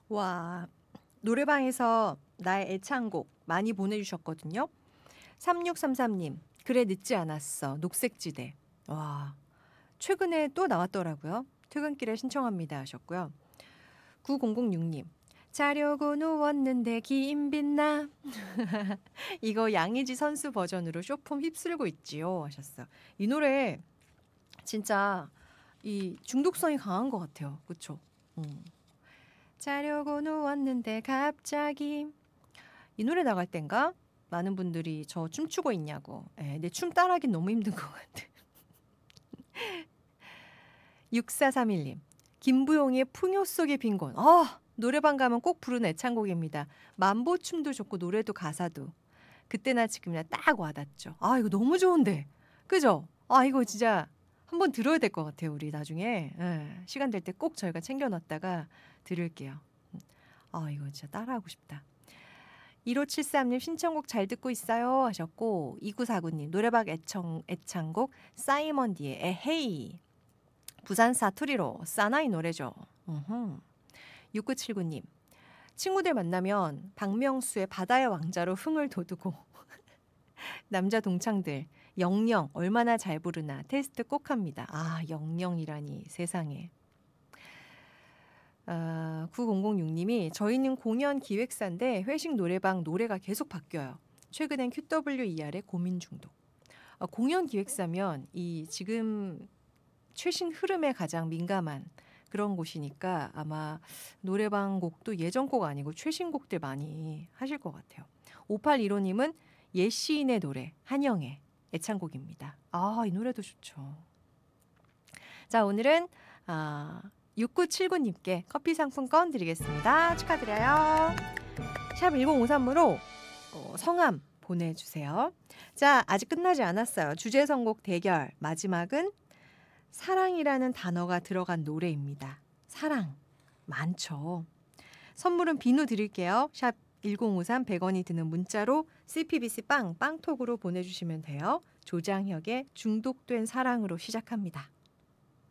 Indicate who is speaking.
Speaker 1: 와, 노래방에서 나의 애창곡 많이 보내주셨거든요. 3633님, 그래 늦지 않았어. 녹색지대. 와, 최근에 또 나왔더라고요. 퇴근길에 신청합니다 하셨고요. 9006님, 자려고 누웠는데 김빛나. 이거 양의지 선수 버전으로 쇼폼 휩쓸고 있지요 하셨어요. 이 노래 진짜 이 중독성이 강한 것 같아요. 그쵸? 자려고 누웠는데 갑자기 이 노래 나갈 땐가 많은 분들이 저 춤추고 있냐고. 예, 내 춤 따라하기 너무 힘든 것 같아. 6431님. 김부용의 풍요 속의 빈곤. 노래방 가면 꼭 부르는 애창곡입니다. 만보춤도 좋고 노래도 가사도. 그때나 지금이나 딱 와닿죠. 이거 너무 좋은데. 그죠? 이거 진짜 한번 들어야 될 것 같아요. 우리 나중에. 예, 시간 될 때 꼭 저희가 챙겨놨다가 들을게요. 이거 진짜 따라하고 싶다. 1573님 신청곡 잘 듣고 있어요 하셨고 2949님 노래방 애창곡 사이먼디의 에헤이 부산 사투리로 사나이 노래죠. 6979님 친구들 만나면 박명수의 바다의 왕자로 흥을 돋우고 남자 동창들 영영 얼마나 잘 부르나 테스트 꼭 합니다. 영영이라니 세상에. 9006님이 저희는 공연 기획사인데 회식 노래방 노래가 계속 바뀌어요. 최근엔 QWER의 고민 중독. 공연 기획사면 이 지금 최신 흐름에 가장 민감한 그런 곳이니까 아마 노래방 곡도 예전 곡 아니고 최신 곡들 많이 하실 것 같아요. 5815님은 옛 시인의 노래 한영의 애창곡입니다. 이 노래도 좋죠. 자, 오늘은 6979님께 커피 상품권 드리겠습니다. 축하드려요. 샵 1053으로 성함 보내주세요. 자, 아직 끝나지 않았어요. 주제 선곡 대결. 마지막은 사랑이라는 단어가 들어간 노래입니다. 사랑. 많죠. 선물은 비누 드릴게요. 샵 1053 100원이 드는 문자로 CPBC 빵톡으로 보내주시면 돼요. 조장혁의 중독된 사랑으로 시작합니다.